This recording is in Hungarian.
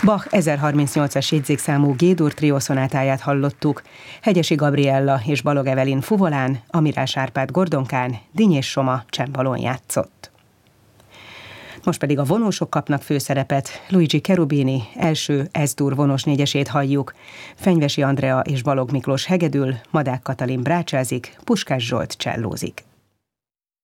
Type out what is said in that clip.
Bach 1038-as jegyzékszámú G-dur triószonátáját hallottuk, Hegyesi Gabriella és Balog Evelin fuvolán, Amirás Árpád gordonkán, Dinnyés Soma csembalón játszott. Most pedig a vonósok kapnak főszerepet, Luigi Cherubini első S-dur vonós négyesét halljuk, Fenyvesi Andrea és Balog Miklós hegedül, Madák Katalin brácsázik, Puskás Zsolt csellózik.